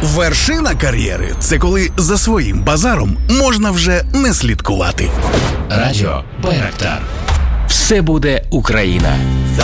Вершина кар'єри – це коли за своїм базаром можна вже не слідкувати. Радіо Байрактар. Все буде Україна.